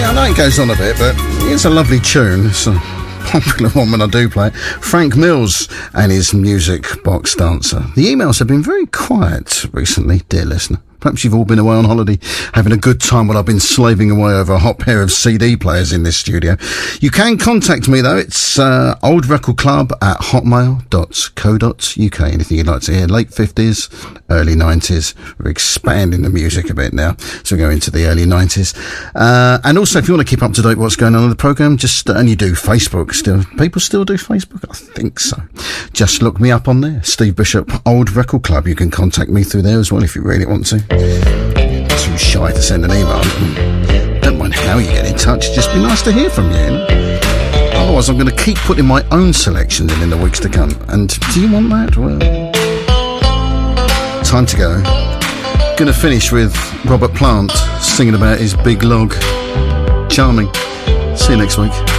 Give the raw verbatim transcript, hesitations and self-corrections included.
Yeah, I know it goes on a bit, but it's a lovely tune. It's a popular one when I do play it. Frank Mills and his Music Box Dancer. The emails have been very quiet recently, dear listener. Perhaps you've all been away on holiday, having a good time while I've been slaving away over a hot pair of C D players in this studio. You can contact me, though. It's uh, old record club at hotmail dot co dot uk. Anything you'd like to hear. Late fifties, early nineties. We're expanding the music a bit now, so we go into the early nineties. Uh, and also, if you want to keep up to date with what's going on in the programme, just, uh, and you do Facebook still. People still do Facebook? I think so. Just look me up on there. Steve Bishop, Old Record Club. You can contact me through there as well if you really want to. Too shy to send an email. Don't mind how you get in touch, just be nice to hear from you, you know? Otherwise I'm going to keep putting my own selections in in the weeks to come, and do you want that? Well, time to go. Gonna finish with Robert Plant singing about his big log. Charming. See you next week.